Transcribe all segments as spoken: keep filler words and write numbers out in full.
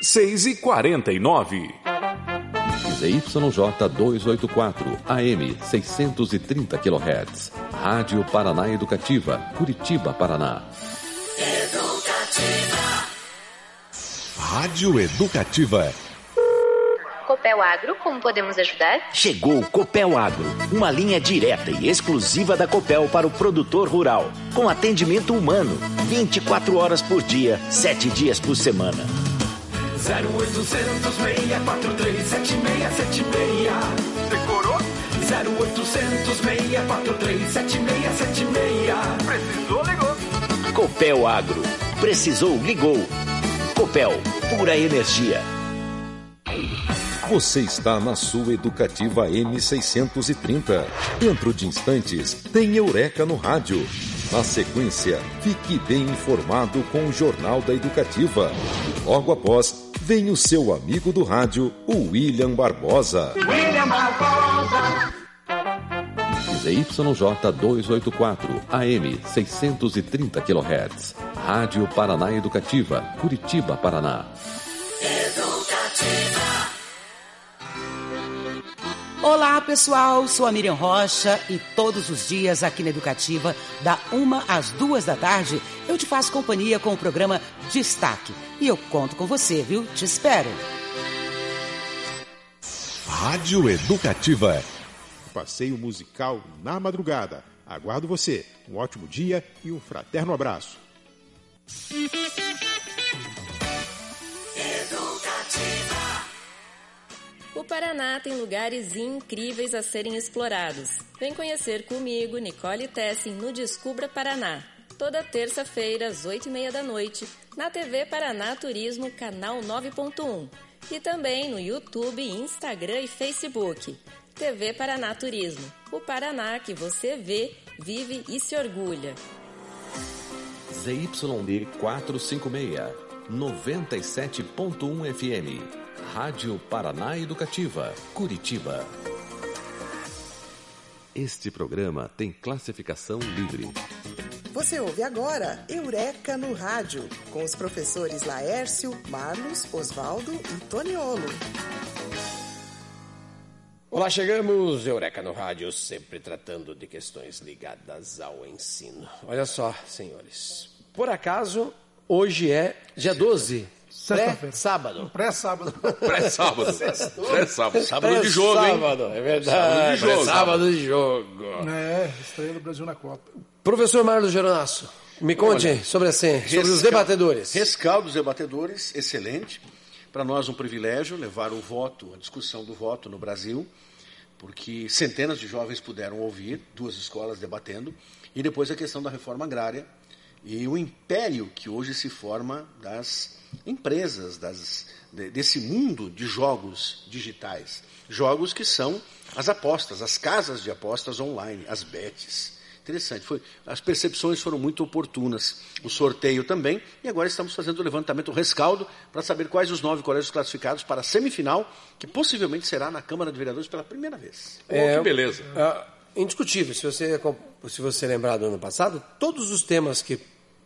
seis e quarenta e nove. Z Y J duzentos e oitenta e quatro, A M seiscentos e trinta quilohertz. Rádio Paraná Educativa, Curitiba, Paraná. Educativa. Rádio Educativa. Copel Agro, como podemos ajudar? Chegou o Copel Agro, uma linha direta e exclusiva da Copel para o produtor rural, com atendimento humano, vinte e quatro horas por dia, sete dias por semana. zero oitocentos, seis quatro três, sete seis sete seis. Decorou? zero oitocentos, seis quatro três, sete seis sete seis. Precisou, ligou. Copel Agro. Precisou, ligou. Copel, pura energia. Você está na sua Educativa M seiscentos e trinta. Dentro de instantes, tem Eureka no rádio. Na sequência, fique bem informado com o Jornal da Educativa. Logo após, vem o seu amigo do rádio, o William Barbosa. William Barbosa. Z Y J duzentos e oitenta e quatro, A M seiscentos e trinta quilohertz. Rádio Paraná Educativa, Curitiba, Paraná. Educativa. Olá, pessoal, sou a Miriam Rocha e todos os dias aqui na Educativa, da uma às duas da tarde, eu te faço companhia com o programa Destaque. E eu conto com você, viu? Te espero. Rádio Educativa. Passeio musical na madrugada. Aguardo você. Um ótimo dia e um fraterno abraço. Educativa. O Paraná tem lugares incríveis a serem explorados. Vem conhecer comigo, Nicole Tessin, no Descubra Paraná. Toda terça-feira, às oito e meia da noite, na T V Paraná Turismo, canal nove ponto um. E também no YouTube, Instagram e Facebook. T V Paraná Turismo. O Paraná que você vê, vive e se orgulha. Z Y D quatrocentos e cinquenta e seis, noventa e sete ponto um F M. Rádio Paraná Educativa, Curitiba. Este programa tem classificação livre. Você ouve agora Eureka no Rádio, com os professores Laércio, Marlos, Osvaldo e Toniolo. Olá, chegamos, Eureka no Rádio, sempre tratando de questões ligadas ao ensino. Olha só, senhores, por acaso, hoje é dia doze, pré-sábado. Pré-sábado. Pré-sábado. Pré-sábado. Sábado de jogo, hein? Sábado, é verdade. Sábado de jogo. Sábado de jogo. É, estreia do Brasil na Copa. Professor Marlos Geronasso, me conte Olha, sobre, assim, sobre rescal... os debatedores. Rescaldo dos debatedores, excelente. Para nós um privilégio levar o voto, a discussão do voto no Brasil, porque centenas de jovens puderam ouvir, duas escolas debatendo, e depois a questão da reforma agrária e o império que hoje se forma das empresas, das, desse mundo de jogos digitais. Jogos que são as apostas, as casas de apostas online, as bets. Interessante, foi, as percepções foram muito oportunas, o sorteio também, e agora estamos fazendo o levantamento, o rescaldo, para saber quais os nove colégios classificados para a semifinal, que possivelmente será na Câmara de Vereadores pela primeira vez. É, oh, que beleza. É, indiscutível, se você, se você lembrar do ano passado, todos os temas que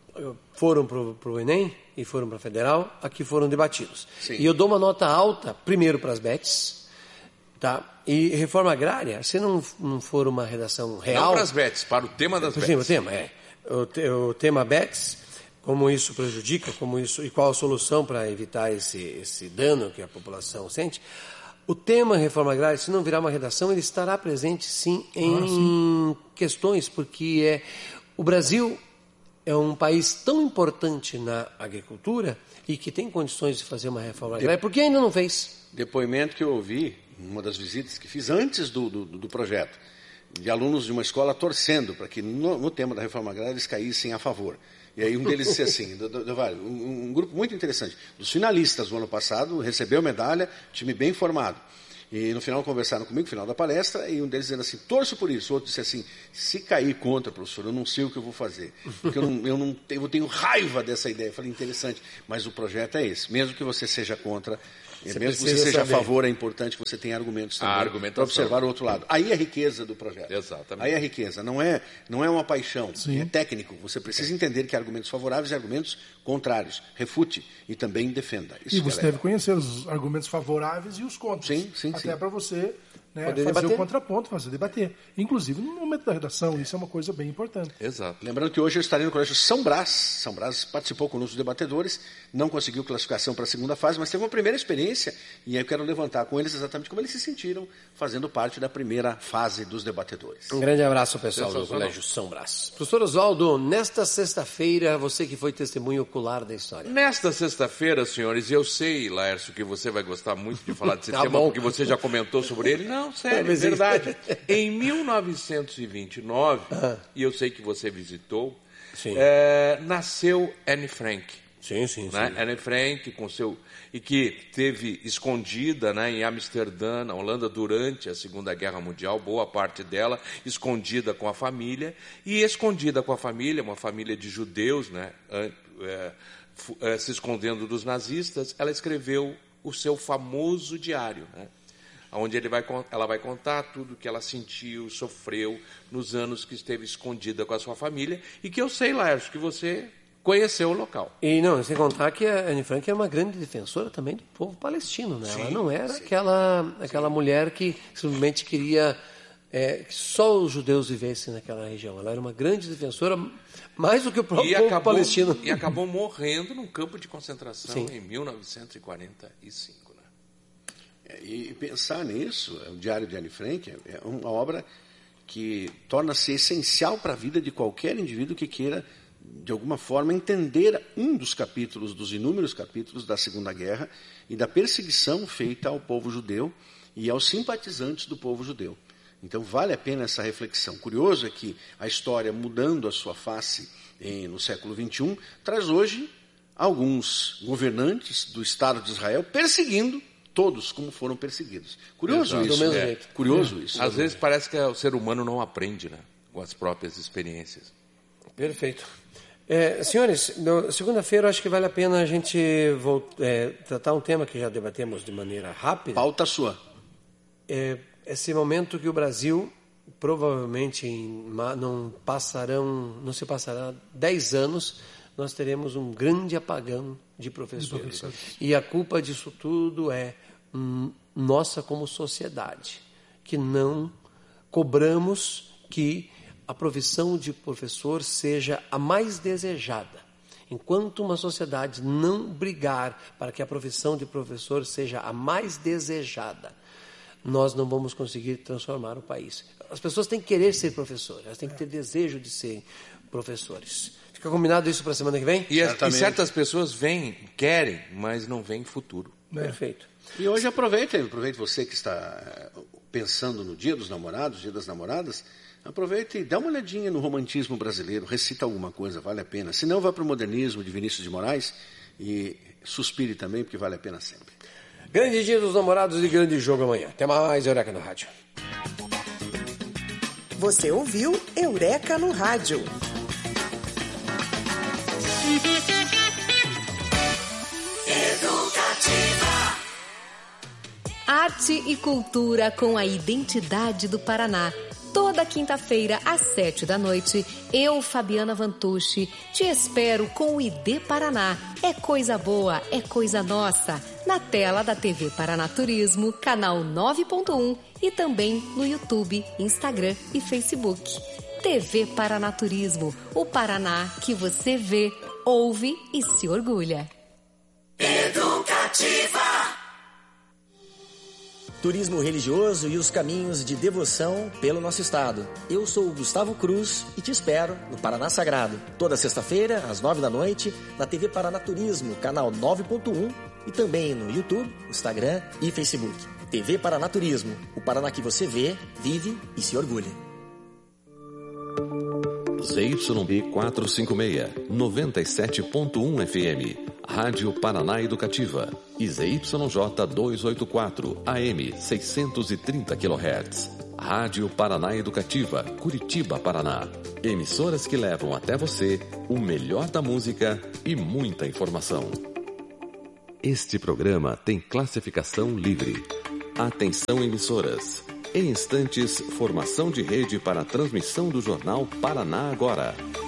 foram para o Enem e foram para a Federal, aqui foram debatidos. Sim. E eu dou uma nota alta, primeiro para as bets, tá? E reforma agrária, se não, não for uma redação real... Não para as bets, para o tema das bets. Sim, o tema, é. O, te, o tema bets, como isso prejudica, como isso, e qual a solução para evitar esse, esse dano que a população sente. O tema reforma agrária, se não virar uma redação, ele estará presente, sim, em ah, sim. questões, porque é, o Brasil é um país tão importante na agricultura e que tem condições de fazer uma reforma agrária, porque ainda não fez. Depoimento que eu ouvi, uma das visitas que fiz antes do, do, do projeto, de alunos de uma escola torcendo para que no, no tema da reforma agrária eles caíssem a favor. E aí um deles disse assim, do, do, do, um, um grupo muito interessante, dos finalistas do ano passado, recebeu medalha, time bem formado. E no final conversaram comigo, no final da palestra, e um deles dizendo assim, torço por isso. O outro disse assim, se cair contra, professor, eu não sei o que eu vou fazer. Porque eu, não, eu, não, eu tenho raiva dessa ideia. Eu falei, interessante, mas o projeto é esse. Mesmo que você seja contra, você mesmo que você seja saber. a favor, é importante que você tenha argumentos também para observar o outro lado. Aí é a riqueza do projeto. Exatamente. Aí é a riqueza. Não é, não é uma paixão, Sim. é técnico. Você precisa entender que há argumentos favoráveis e argumentos contrários. Refute e também defenda. Isso e você deve conhecer os argumentos favoráveis e os contras. Sim, sim, Até sim. para você... Né, Poder fazer debater. o contraponto, fazer debater. Inclusive no momento da redação, isso é uma coisa bem importante. Exato. Lembrando que hoje eu estarei no Colégio São Brás. São Brás participou conosco dos debatedores, não conseguiu classificação para a segunda fase, mas teve uma primeira experiência e aí eu quero levantar com eles exatamente como eles se sentiram fazendo parte da primeira fase dos debatedores. Um grande abraço, pessoal do Colégio São Brás. Professor Oswaldo, nesta sexta-feira, você que foi testemunho ocular da história. Nesta sexta-feira, senhores, eu sei, Laércio, que você vai gostar muito de falar desse Tá tema, bom. porque você já comentou sobre ele. Não, sério, é Talvez verdade. Em mil novecentos e vinte e nove, ah. e eu sei que você visitou, é, nasceu Anne Frank. Sim, sim, né? sim. Anne Frank, com seu, e que teve escondida, né, em Amsterdã, na Holanda, durante a Segunda Guerra Mundial, boa parte dela escondida com a família, e escondida com a família, uma família de judeus, né, é, é, se escondendo dos nazistas, ela escreveu o seu famoso diário, né? Onde ele vai, ela vai contar tudo o que ela sentiu, sofreu nos anos que esteve escondida com a sua família e que eu sei, Laércio, que você conheceu o local. E não, sem contar que a Anne Frank é uma grande defensora também do povo palestino, né? Sim, ela não era sim. aquela, aquela mulher que simplesmente queria é, que só os judeus vivessem naquela região. Ela era uma grande defensora, mais do que o próprio e povo acabou, palestino. E acabou morrendo num campo de concentração sim. em mil novecentos e quarenta e cinco. E pensar nisso, o Diário de Anne Frank é uma obra que torna-se essencial para a vida de qualquer indivíduo que queira, de alguma forma, entender um dos capítulos, dos inúmeros capítulos da Segunda Guerra e da perseguição feita ao povo judeu e aos simpatizantes do povo judeu. Então, vale a pena essa reflexão. Curioso é que a história, mudando a sua face em, no século vinte e um, traz hoje alguns governantes do Estado de Israel perseguindo todos como foram perseguidos. Curioso Exato. isso. Do mesmo É. jeito. Curioso isso. Às vezes parece que o ser humano não aprende, né, com as próprias experiências. Perfeito. É, senhores, segunda-feira acho que vale a pena a gente voltar, é, tratar um tema que já debatemos de maneira rápida. Pauta sua. É, esse momento que o Brasil provavelmente em, não passarão, não se passará dez anos, nós teremos um grande apagão de professores. De professores. E a culpa disso tudo é hum, nossa como sociedade, que não cobramos que a profissão de professor seja a mais desejada. Enquanto uma sociedade não brigar para que a profissão de professor seja a mais desejada, nós não vamos conseguir transformar o país. As pessoas têm que querer ser professores, elas têm que ter desejo de ser professores. Fica combinado isso para a semana que vem? E, as, e certas pessoas vêm, querem, mas não vêm futuro. É. Perfeito. E hoje aproveita, aproveite você que está pensando no Dia dos Namorados, Dia das Namoradas, aproveita e dá uma olhadinha no romantismo brasileiro, recita alguma coisa, vale a pena. Se não, vá para o modernismo de Vinícius de Moraes e suspire também, porque vale a pena sempre. Grande Dia dos Namorados e grande jogo amanhã. Até mais, Eureka no Rádio. Você ouviu Eureka no Rádio. Educativa. Arte e cultura com a identidade do Paraná. Toda quinta-feira, às sete da noite, eu, Fabiana Vantucci, te espero com o I D Paraná. É coisa boa, é coisa nossa. Na tela da T V Paraná Turismo, canal nove ponto um e também no YouTube, Instagram e Facebook. T V Paraná Turismo, o Paraná que você vê, ouve e se orgulha. Educativa. Turismo religioso e os caminhos de devoção pelo nosso estado. Eu sou o Gustavo Cruz e te espero no Paraná Sagrado. Toda sexta-feira, às nove da noite, na T V Paraná Turismo, canal nove ponto um e também no YouTube, Instagram e Facebook. T V Paraná Turismo, o Paraná que você vê, vive e se orgulha. Z Y B quatrocentos e cinquenta e seis, noventa e sete ponto um F M, Rádio Paraná Educativa, e Z Y J duzentos e oitenta e quatro, A M seiscentos e trinta quilohertz, Rádio Paraná Educativa, Curitiba, Paraná. Emissoras que levam até você o melhor da música e muita informação. Este programa tem classificação livre. Atenção, emissoras. Em instantes, formação de rede para a transmissão do Jornal Paraná Agora.